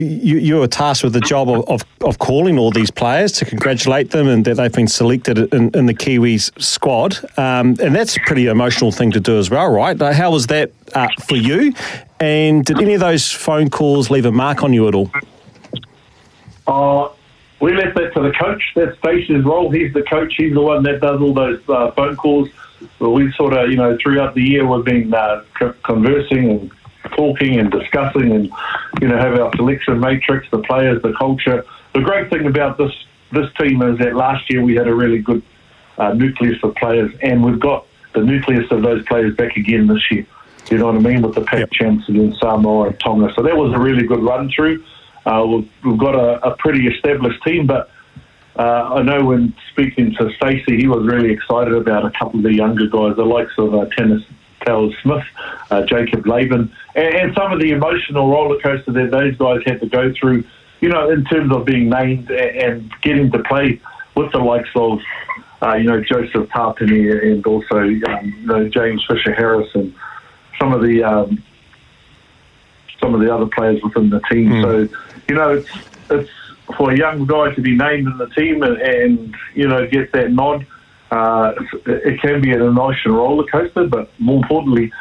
You were tasked with the job of calling all these players to congratulate them and that they've been selected in the Kiwis squad. And that's a pretty emotional thing to do as well, right? How was that for you? And did any of those phone calls leave a mark on you at all? We left that to the coach. That's Stacey's role. He's the coach. He's the one that does all those phone calls. Well, we sort of, throughout the year we've been conversing and talking and discussing and, have our selection matrix, the players, the culture. The great thing about this team is that last year we had a really good nucleus of players, and we've got the nucleus of those players back again this year. You know what I mean? With the Pac champs against Samoa and Tonga. So that was a really good run through. We've got a pretty established team, but I know when speaking to Stacey, he was really excited about a couple of the younger guys, the likes of Tennis Taylor-Smith, Jacob Laban, and some of the emotional roller coaster that those guys had to go through, in terms of being named and getting to play with the likes of, Joseph Tapine and also, James Fisher-Harris and some of the other players within the team. So, it's for a young guy to be named in the team and get that nod. It can be an emotional roller coaster, but more importantly,